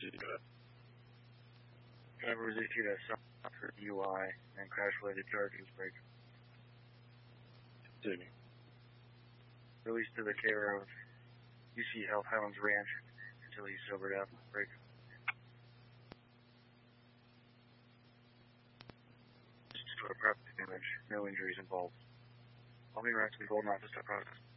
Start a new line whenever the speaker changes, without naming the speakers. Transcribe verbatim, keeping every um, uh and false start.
Driver was issued a summons for D U I and crash-related charges. Break.
Continue.
Released to the care of U C Health Highlands Ranch until he's sobered up. Break. Just to a property damage. No injuries involved. All being rights to be golden office process.